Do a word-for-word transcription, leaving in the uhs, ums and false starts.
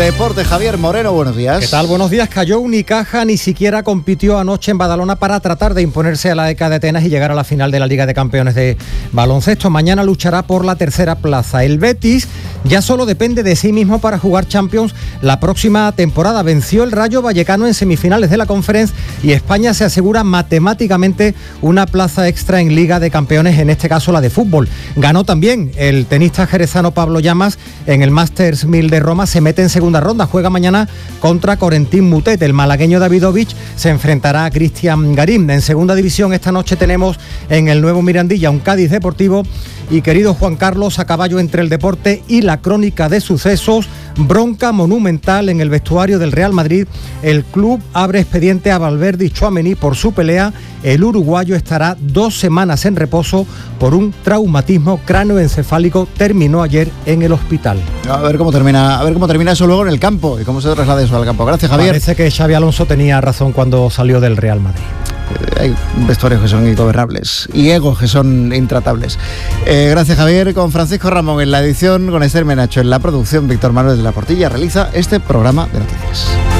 Deporte, Javier Moreno, buenos días. ¿Qué tal? Buenos días. Cayó Unicaja, ni siquiera compitió anoche en Badalona para tratar de imponerse a la E C A de Atenas y llegar a la final de la Liga de Campeones de baloncesto. Mañana luchará por la tercera plaza. El Betis ya solo depende de sí mismo para jugar Champions la próxima temporada. Venció el Rayo Vallecano en semifinales de la Conference y España se asegura matemáticamente una plaza extra en Liga de Campeones, en este caso la de fútbol. Ganó también el tenista jerezano Pablo Llamas en el Masters mil de Roma, se mete en segunda ronda, juega mañana contra Corentín Mutet. El malagueño Davidovich se enfrentará a Cristian Garín. En segunda división esta noche tenemos en el Nuevo Mirandilla un Cádiz Deportivo y, querido Juan Carlos, a caballo entre el deporte y la crónica de sucesos, bronca monumental en el vestuario del Real Madrid. El club abre expediente a Valverde y Tchouaméni por su pelea. El uruguayo estará dos semanas en reposo por un traumatismo cráneoencefálico. Terminó ayer en el hospital. A ver cómo termina, a ver cómo termina eso luego en el campo y cómo se traslada eso al campo. Gracias, Javier. Parece que Xabi Alonso tenía razón cuando salió del Real Madrid. Hay vestuarios que son ingobernables y egos que son intratables. Eh, gracias, Javier. Con Francisco Ramón en la edición, con Esther Menacho en la producción, Víctor Manuel de la Portilla realiza este programa de noticias.